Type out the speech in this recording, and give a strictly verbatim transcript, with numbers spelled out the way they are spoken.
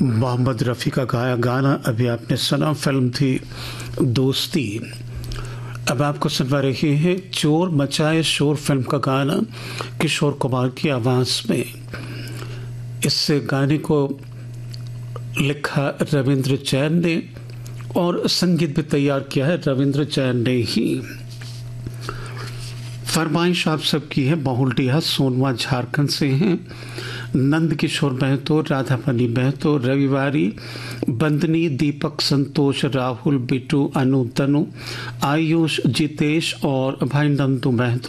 मोहम्मद रफ़ी का गाया गाना अभी आपने सुना, फिल्म थी दोस्ती। अब आपको सुनवा रहे हैं चोर मचाए शोर फिल्म का गाना किशोर कुमार की आवाज़ में। इस गाने को लिखा रविंद्र जैन ने और संगीत भी तैयार किया है रविंद्र जैन ने ही। फरमाइश आप सबकी है, बहुलडिया सोनवा झारखंड से हैं। नंद किशोर महतो, राधामणि महतो, रविवारी, बंदनी, दीपक, संतोष, राहुल, बिटू, अनु, तनु, आयुष, जितेश और भाई नंदू महतो।